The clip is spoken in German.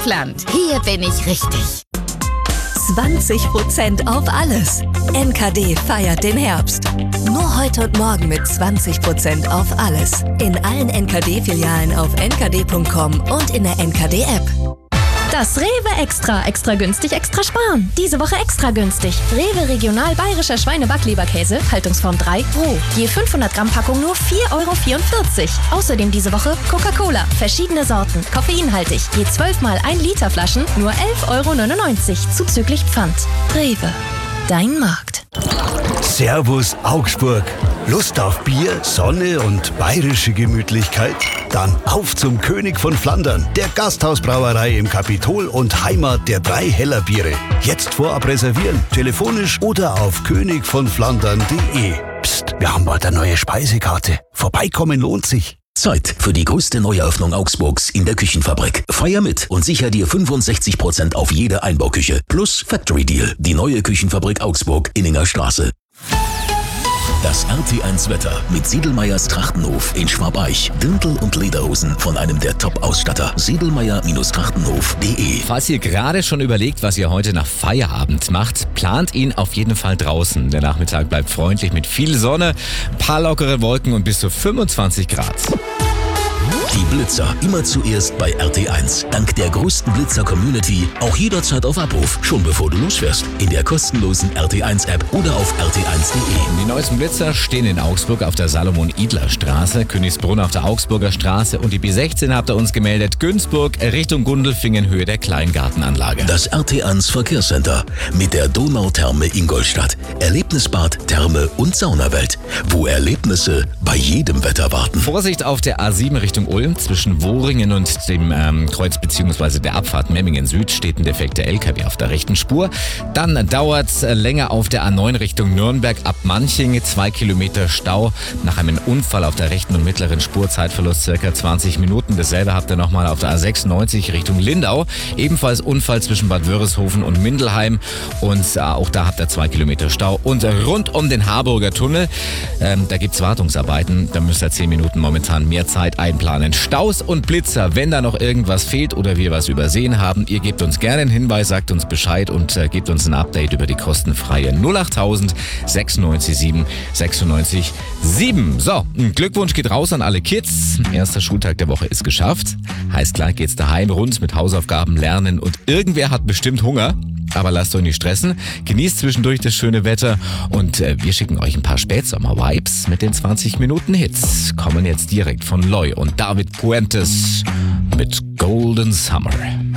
Kaufland. Hier bin ich richtig. 20% auf alles. NKD feiert den Herbst. Nur heute und morgen mit 20% auf alles. In allen NKD-Filialen auf nkd.com und in der NKD-App. Das Rewe Extra. Extra günstig, extra sparen. Diese Woche extra günstig. Rewe Regional Bayerischer Schweine-Backleberkäse, Haltungsform 3, roh. Je 500 Gramm Packung nur 4,44 €. Außerdem diese Woche Coca-Cola. Verschiedene Sorten, koffeinhaltig. Je 12 mal 1 Liter Flaschen nur 11,99 € zuzüglich Pfand. Rewe. Dein Markt. Servus Augsburg. Lust auf Bier, Sonne und bayerische Gemütlichkeit? Dann auf zum König von Flandern, der Gasthausbrauerei im Kapitol und Heimat der 3 Hellerbiere. Jetzt vorab reservieren, telefonisch oder auf königvonflandern.de. Psst, wir haben bald eine neue Speisekarte. Vorbeikommen lohnt sich. Zeit für die größte Neueröffnung Augsburgs in der Küchenfabrik. Feier mit und sicher dir 65% auf jede Einbauküche. Plus Factory Deal. Die neue Küchenfabrik Augsburg, Inninger Straße. Das RT1 Wetter mit Siedelmeyers Trachtenhof in Schwabeich. Dirndl und Lederhosen von einem der Top-Ausstatter. Siedelmeyer-Trachtenhof.de. Falls ihr gerade schon überlegt, was ihr heute nach Feierabend macht, plant ihn auf jeden Fall draußen. Der Nachmittag bleibt freundlich mit viel Sonne, ein paar lockere Wolken und bis zu 25 Grad. Die Blitzer immer zuerst bei RT1. Dank der größten Blitzer-Community auch jederzeit auf Abruf, schon bevor du losfährst. In der kostenlosen RT1-App oder auf rt1.de. Die neuesten Blitzer stehen in Augsburg auf der Salomon-Idler-Straße, Königsbrunn auf der Augsburger Straße und die B16 habt ihr uns gemeldet, Günzburg Richtung Gundelfingen, Höhe der Kleingartenanlage. Das RT1 Verkehrscenter mit der Donautherme Ingolstadt. Erlebnisbad, Therme und Saunawelt, wo Erlebnisse bei jedem Wetter warten. Vorsicht auf der A7 Richtung Ulm. Zwischen Wohringen und dem Kreuz bzw. der Abfahrt Memmingen Süd steht ein defekter LKW auf der rechten Spur. Dann dauert es länger auf der A9 Richtung Nürnberg ab Manching. 2 Kilometer Stau nach einem Unfall auf der rechten und mittleren Spur. Zeitverlust ca. 20 Minuten. Dasselbe habt ihr nochmal auf der A96 Richtung Lindau. Ebenfalls Unfall zwischen Bad Wörishofen und Mindelheim. Und auch da habt ihr 2 Kilometer Stau. Und rund um den Harburger Tunnel, da gibt es Wartungsarbeiten. Da müsst ihr 10 Minuten momentan mehr Zeit einplanen. Staus und Blitzer, wenn da noch irgendwas fehlt oder wir was übersehen haben, ihr gebt uns gerne einen Hinweis, sagt uns Bescheid und gebt uns ein Update über die kostenfreie 08000 96 7 96 7. So, ein Glückwunsch geht raus an alle Kids. Erster Schultag der Woche ist geschafft. Heißt, gleich geht's daheim rund mit Hausaufgaben, Lernen und irgendwer hat bestimmt Hunger. Aber lasst euch nicht stressen, genießt zwischendurch das schöne Wetter und wir schicken euch ein paar Spätsommer-Vibes mit den 20 Minuten Hits. Kommen jetzt direkt von Loy und David Puentes mit Golden Summer.